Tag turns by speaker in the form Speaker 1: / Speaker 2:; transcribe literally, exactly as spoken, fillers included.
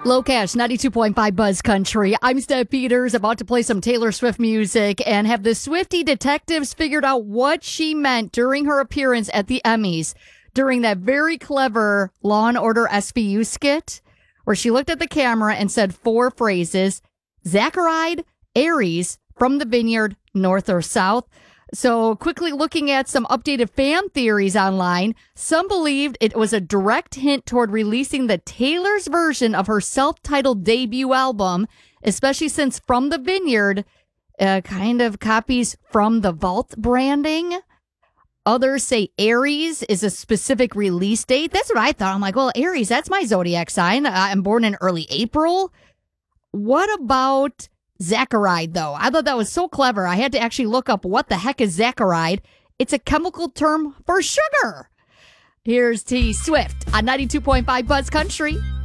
Speaker 1: Low Cash, ninety-two point five Buzz Country. I'm Steph Peters, about to play some Taylor Swift music and have the Swiftie detectives figured out what she meant during her appearance at the Emmys during that very clever Law and Order S V U skit where she looked at the camera and said four phrases: Zacharide, Aries, from the vineyard, north or south. So quickly looking at some updated fan theories online, some believed it was a direct hint toward releasing the Taylor's version of her self-titled debut album, especially since From the Vineyard uh, kind of copies From the Vault branding. Others say Aries is a specific release date. That's what I thought. I'm like, well, Aries, that's my zodiac sign. I'm born in early April. What about Zacharide, though? I thought that was so clever. I had to actually look up what the heck is Zacharide. It's a chemical term for sugar. Here's T Swift on ninety-two point five Buzz Country.